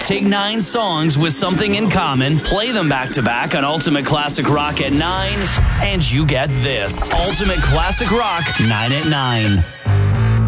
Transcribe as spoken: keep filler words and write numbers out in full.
Take nine songs with something in common, play them back to back on Ultimate Classic Rock at nine, and you get this. Ultimate Classic Rock, nine at nine.